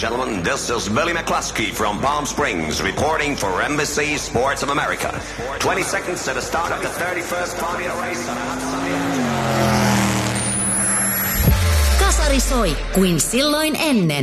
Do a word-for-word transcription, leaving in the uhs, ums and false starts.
gentlemen, this is Billy McCluskey from Palm Springs reporting for N B C Sports of America. twenty seconds to the start of the thirty-first Formula race. Kasari soi kuin silloin ennen.